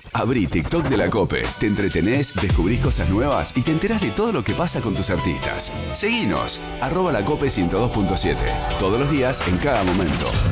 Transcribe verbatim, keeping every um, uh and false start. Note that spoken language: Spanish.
Abrí TikTok de la COPE, te entretenés, descubrís cosas nuevas y te enterás de todo lo que pasa con tus artistas. Seguinos, arroba la COPE ciento dos punto siete, todos los días, en cada momento.